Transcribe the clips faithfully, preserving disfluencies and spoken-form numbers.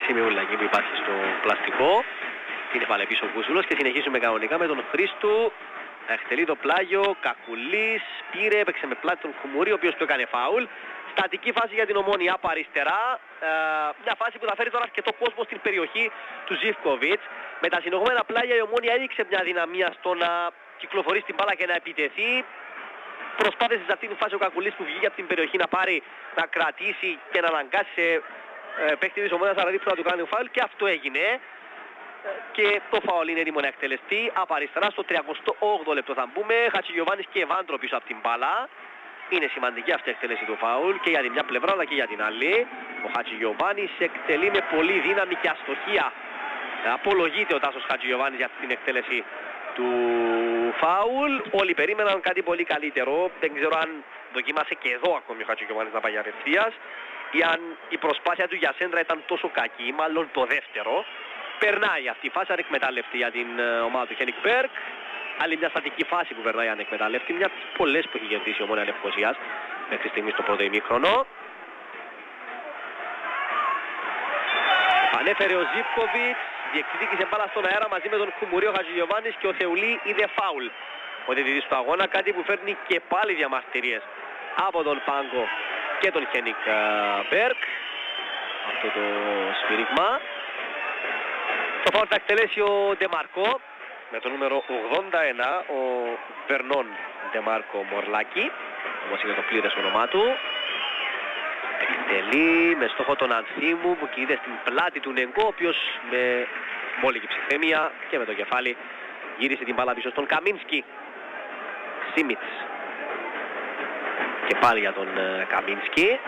σημειούλα που υπάρχει στο πλαστικό. Την έβαλε πίσω ο Κούσουλος και συνεχίζουμε κανονικά με τον Χρήστου. Εκτελεί το πλάγιο, Κακουλής, πήρε, έπαιξε με πλάτη τον Κουμουρί, ο οποίος του έκανε φάουλ. Στατική φάση για την Ομόνια από αριστερά. Ε, μια φάση που θα φέρει τώρα αρκετό κόσμο στην περιοχή του Ζίβκοβιτς. Με τα συνεχόμενα πλάγια η Ομόνια έδειξε μια δυναμία στο να κυκλοφορεί στην μπάλα και να επιτεθεί. Προσπάθησε σε αυτήν την φάση ο Κακουλής που βγήκε από την περιοχή να πάρει, να κρατήσει και να αναγκάσει σε ε, παίκτη της Ομόνιας Αραδίπου να του κάνει φάουλ και αυτό έγινε. Και το φάουλ είναι έτοιμο να εκτελεστεί από αριστερά στο τριαντά όγδοο λεπτό θα μπούμε. Χατζηγιοβάνης και Εβάντρο πίσω από την μπάλα. Είναι σημαντική αυτή η εκτέλεση του φάουλ και για την μια πλευρά αλλά και για την άλλη. Ο Χατζηγιοβάνης εκτελεί με πολύ δύναμη και αστοχία. Απολογείται ο Τάσος Χατζηγιοβάνης για αυτή την εκτέλεση του φάουλ. Όλοι περίμεναν κάτι πολύ καλύτερο. Δεν ξέρω αν δοκίμασε και εδώ ακόμη ο Χατζηγιοβάνης να πάει απευθείας ή αν η προσπάθεια του για σέντρα ήταν τόσο κακή, μάλλον το δεύτερο. Περνάει αυτή η φάση ανεκμετάλλευτη για την uh, ομάδα του Χένικ Μπέρκ. Άλλη μια στατική φάση που περνάει ανεκμετάλλευτη. Μια από τις πολλές που έχει κερδίσει η Ομόνια Λευκωσίας μέχρι στιγμή στο πρώτο ημίχρονο. Πανέφερε ο Ζίβκοβιτς, διεκδίκησε μπάλα στον αέρα μαζί με τον Κουμουρί, ο Χατζηγιοβάνης και ο Θεουλή είδε φάουλ. Ο διαιτητής του αγώνα, κάτι που φέρνει και πάλι διαμαρτυρίες από τον Πάγκο και τον Χένικ Μπέρκ. Αυτό το σφύριγμα. Το φάουλ θα εκτελέσει ο Ντεμάρκο με το νούμερο ογδόντα ένα, ο Βερνόν Ντεμάρκο Μορλάκη, όπως είναι το πλήρες όνομά του. Εκτελεί με στόχο τον Ανθίμου που κινείται στην πλάτη του Νεγκό, ο οποίος με μόλικη ψυχραιμία και με το κεφάλι γύρισε την μπάλα πίσω στον Καμίνσκι. Σίμιτς και πάλι για τον Καμίνσκι.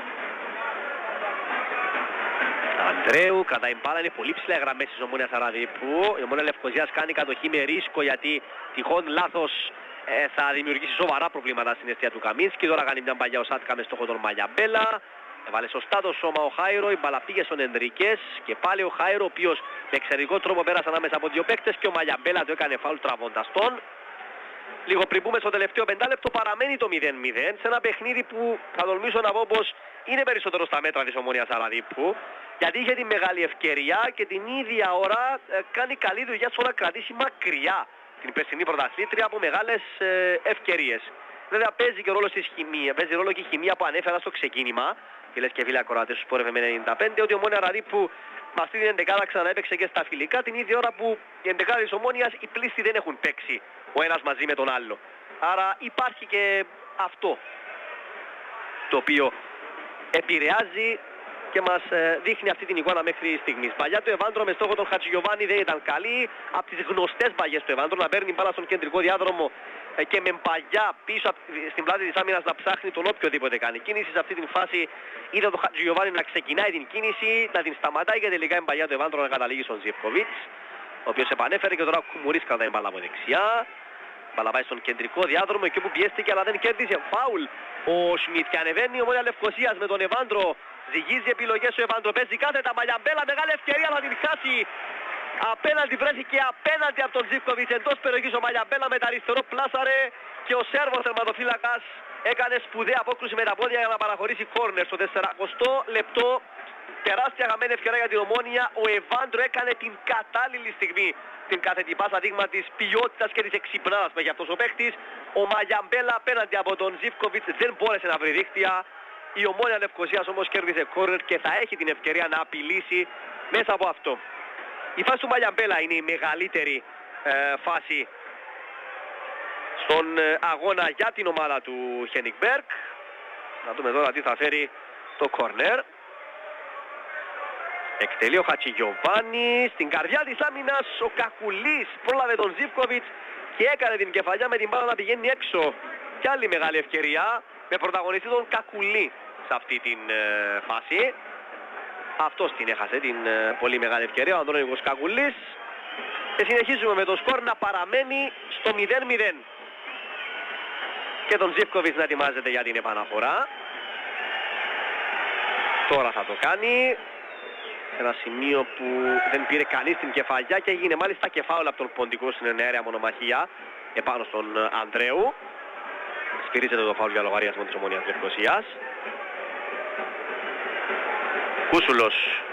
Ανδρέου κρατάει μπάλα, είναι πολύ ψηλά γραμμές της Ομόνιας Αραδίπου. Η Ομόνια Λευκωσίας κάνει κατοχή με ρίσκο γιατί τυχόν λάθος ε, θα δημιουργήσει σοβαρά προβλήματα στην αιστεία του Καμίνσκι. Τώρα κάνει μια παλιά ο Σάτκα με στόχο τον Μαλιαμπέλα. Έβαλε σωστά το σώμα ο Χάιρο, η μπάλα πήγε στον Ενδρικές και πάλι ο Χάιρο, ο οποίος με εξαιρετικό τρόπο πέρασε ανάμεσα από δύο παίκτες και ο Μαλιαμπέλα του έκανε φάουλ τραβώντας τον. Λίγο πριν μπούμε στο τελευταίο πεντάλεπτο παραμένει το μηδέν μηδέν σε ένα παιχνίδι που θα τολμήσω να πω πως είναι περισσότερο στα μέτρα της Ομόνιας Αραδίπου. Γιατί είχε τη μεγάλη ευκαιρία και την ίδια ώρα ε, κάνει καλή δουλειά στο να κρατήσει μακριά την περσινή πρωταθλήτρια από μεγάλες ε, ευκαιρίες. Βέβαια παίζει και ρόλο στη χημεία, παίζει ρόλο και η χημεία που ανέφερα στο ξεκίνημα. Φίλες και φίλοι ακροατές του Sport εφ εμ ενενήντα πέντε, ότι η Ομόνια Αραδίπου με αυτή την εντεκάδα ξαναέπαιξε και στα φιλικά την ίδια ώρα που η εντεκάδα της Ομόνιας οι πλήστοι δεν έχουν παίξει ο ένας μαζί με τον άλλο. Άρα υπάρχει και αυτό το οποίο επηρεάζει και μας δείχνει αυτή την εικόνα μέχρι στιγμής. Παλιά του Εβάντρο με στόχο τον Χατζηγιοβάνη δεν ήταν καλή. Από τις γνωστές παλιές του Εβάντρο να παίρνει μπάλα στον κεντρικό διάδρομο και με μπαλιά πίσω στην πλάτη της άμυνας να ψάχνει τον οποιοδήποτε κάνει κίνηση. Σε αυτή την φάση είδα τον Χατζηγιοβάνη να ξεκινάει την κίνηση, να την σταματάει και τελικά η μπαλιά του Εβάντρο να καταλήγει στον Ζίβκοβιτς, ο οποίος επανέφερε και τώρα ο Κουμουρίς κρατάει μπάλα από δεξιά. Μπάλα πάει στον κεντρικό διάδρομο εκεί που πιέστηκε αλλά δεν κέρδισε. Φάουλ ο Σμιτ και ανεβαίνει η Ομόνια Λευκωσίας με τον Εβάντρο. Ζυγίζει επιλογές ο Εβάντρο, παίζει κάθετα, Μαλιαμπέλα, μεγάλη ευκαιρία να την χάσει. Απέναντι βρέθηκε απέναντι από τον Ζίβκοβιτς εντός περιοχής ο Μαλιαμπέλα με τα αριστερό πλάσαρε και ο Σέρβος τερματοφύλακας έκανε σπουδαία απόκρουση με τα πόδια για να παραχωρήσει κόρνερ στο τεσσαρακοστό λεπτό. Τεράστια χαμένη ευκαιρία για την Ομόνια. Ο Εβάντρο έκανε την κατάλληλη στιγμή την κάθετη πάσα, δείγμα της ποιότητας και της εξυπνάδας που έχει αυτός ο παίκτης. Ο Μαλιαμπέλα απέναντι από τον Ζίβκοβιτς δεν μπόρεσε να βρει δίχτυα. Η Ομόνια Λευκωσίας όμως κέρδισε κόρνερ και θα έχει την ευκαιρία να απειλήσει μέσα από αυτό. Η φάση του Μαλιαμπέλα είναι η μεγαλύτερη ε, φάση στον ε, αγώνα για την ομάδα του Χένικ Μπέρκ. Να δούμε τώρα τι θα φέρει το κόρνερ. Εκτελεί ο Χατζηγιοβάνης, στην καρδιά της άμυνας ο Κακουλής πρόλαβε τον Ζίβκοβιτς και έκανε την κεφαλιά με την μπάλα να πηγαίνει έξω. Και άλλη μεγάλη ευκαιρία με πρωταγωνιστή τον Κακουλή σε αυτή την ε, φάση. Αυτός την έχασε την ε, πολύ μεγάλη ευκαιρία, ο Ανδρώνικος Κακουλής. Και συνεχίζουμε με το σκορ να παραμένει στο μηδέν μηδέν. Και τον Ζίβκοβιτς να ετοιμάζεται για την επαναφορά. Τώρα θα το κάνει. Ένα σημείο που δεν πήρε κανείς την κεφαλιά και έγινε μάλιστα κεφάουλ από τον Ποντικό στην εναέρια μονομαχία επάνω στον Ανδρέου. Σφυρίζεται το φάουλ για λογαριασμό της Ομόνιας Λευκωσίας. Κούσουλος